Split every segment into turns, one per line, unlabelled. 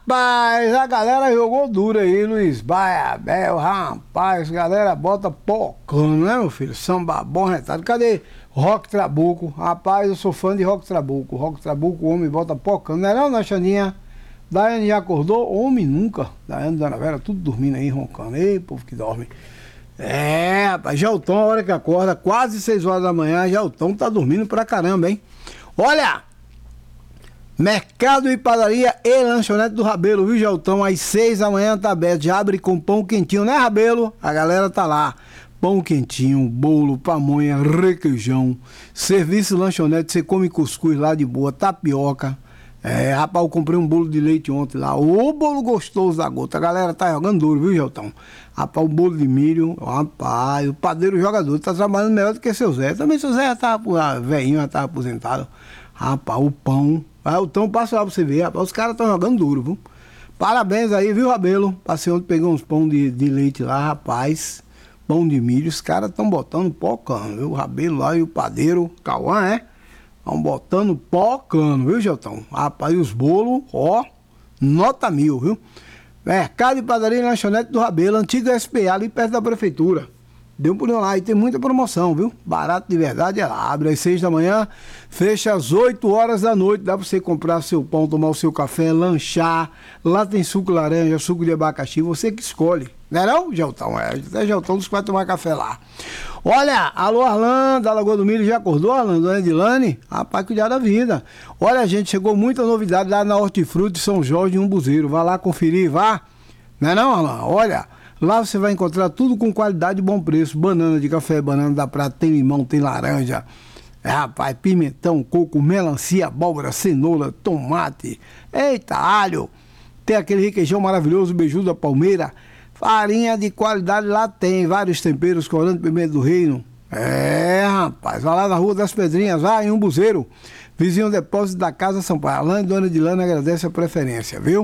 Rapaz, a galera jogou duro aí, Luiz Baia, Bel, rapaz, galera bota pocando, né, meu filho? Samba bom, retado. Cadê Rock Trabuco? Rapaz, eu sou fã de Rock Trabuco. Rock Trabuco, o homem bota pocando, não é não, Xaninha? Daiane já acordou? Homem nunca. Daiane e Dona Vera, tudo dormindo aí, roncando. Ei, povo que dorme. É, rapaz, Gelton, a hora que acorda, quase 6 horas da manhã, Gelton tá dormindo pra caramba, hein? Olha! Mercado e padaria e lanchonete do Rabelo, viu, Gelton? Às 6 da manhã tá aberto, já abre com pão quentinho, né, Rabelo? A galera tá lá. Pão quentinho, bolo, pamonha, requeijão. Serviço lanchonete, você come cuscuz lá de boa, tapioca. É, rapaz, eu comprei um bolo de leite ontem lá. Ô, bolo gostoso da gota. A galera tá jogando duro, viu, Gelton? Rapaz, o bolo de milho, rapaz, o padeiro jogador tá trabalhando melhor do que seu Zé. Também seu Zé já tava velhinho, já tava aposentado. Rapaz, o pão. O pão passa lá pra você ver, rapaz. Os caras estão jogando duro, viu? Parabéns aí, viu, Rabelo? Passei ontem, peguei uns pão de leite lá, rapaz. Pão de milho. Os caras estão botando pocando, viu? O Rabelo lá e o padeiro, Cauã, é? Estão botando pocando, viu, Gelton? Rapaz, e os bolos, ó, nota 1000, viu? Mercado e padaria e lanchonete do Rabelo, antiga SPA, ali perto da prefeitura. Deu um pulinho lá e tem muita promoção, viu? Barato de verdade, ela abre às 6 da manhã, fecha às 8 horas da noite. Dá pra você comprar seu pão, tomar o seu café, lanchar. Lá tem suco laranja, suco de abacaxi, você que escolhe. Não é não, Gelton? Até Gelton dos que vai tomar café lá. Olha, alô Arlan, da Lagoa do Milho, já acordou, Arlan, dona Edilane? Rapaz, cuidar da vida. Olha, gente, chegou muita novidade lá na Hortifruti São Jorge, em Umbuzeiro. Vai lá conferir, vá. Não é não, Arlan? Olha... Lá você vai encontrar tudo com qualidade e bom preço. Banana de café, banana da prata, tem limão, tem laranja. Rapaz, pimentão, coco, melancia, abóbora, cenoura, tomate. Eita, alho. Tem aquele requeijão maravilhoso, beiju da palmeira. Farinha de qualidade lá tem. Vários temperos, corante, pimenta do reino. É, rapaz. Vai lá na Rua das Pedrinhas, lá em Umbuzeiro. Vizinho ao depósito da Casa São Paulo. Alain e Dona Edilane agradece a preferência, viu?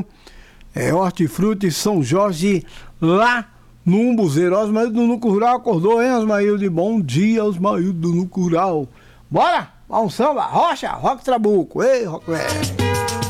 É Hortifruti São Jorge, lá no Umbuzeiro. Osmaildo do Núcleo Rural acordou, hein, Osmaildo? Bom dia, Osmaildo do Núcleo Rural. Bora? Vamos samba, rocha, rock trabuco. Ei, rock velho.